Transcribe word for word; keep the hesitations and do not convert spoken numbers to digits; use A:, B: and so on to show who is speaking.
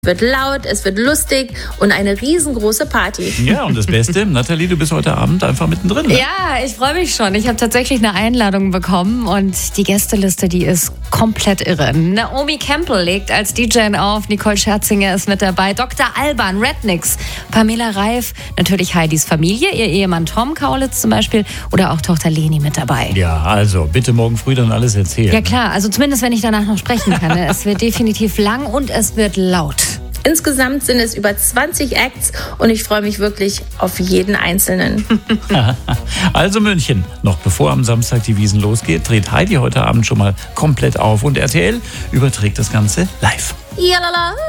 A: Es wird laut, es wird lustig und eine riesengroße Party.
B: Ja, und das Beste, Nathalie, du bist heute Abend einfach mittendrin. Ne?
C: Ja, ich freue mich schon. Ich habe tatsächlich eine Einladung bekommen und die Gästeliste, die ist komplett irre. Naomi Campbell legt als D J auf, Nicole Scherzinger ist mit dabei, Doktor Alban, Rednix, Pamela Reif, natürlich Heidis Familie, ihr Ehemann Tom Kaulitz zum Beispiel oder auch Tochter Leni mit dabei.
B: Ja, also bitte morgen früh dann alles erzählen.
C: Ja klar, also zumindest wenn ich danach noch sprechen kann. Ne? Es wird definitiv lang und es wird laut.
A: Insgesamt sind es über zwanzig Acts und ich freue mich wirklich auf jeden einzelnen.
B: Also München, noch bevor am Samstag die Wiesn losgeht, dreht Heidi heute Abend schon mal komplett auf und R T L überträgt das Ganze live.
A: Jalala.